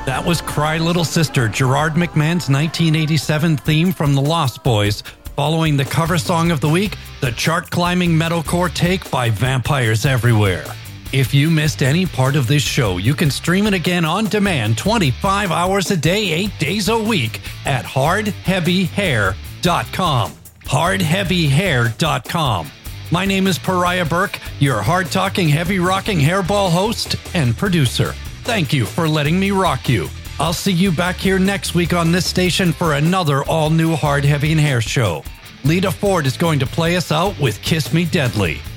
That was Cry Little Sister, Gerard McMahon's 1987 theme from The Lost Boys, following the cover song of the week, the chart-climbing metalcore take by Vampires Everywhere. If you missed any part of this show, you can stream it again on demand 25 hours a day, 8 days a week at hardheavyhair.com. hardheavyhair.com. My name is Pariah Burke, your hard-talking, heavy-rocking hairball host and producer. Thank you for letting me rock you. I'll see you back here next week on this station for another all-new Hard, Heavy, and Hair show. Lita Ford is going to play us out with Kiss Me Deadly.